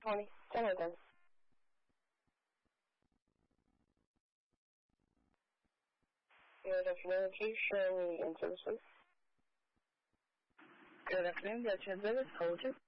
Tony, Jonathan. Good afternoon, please show me in services. Good afternoon, Dutch Service, hold you.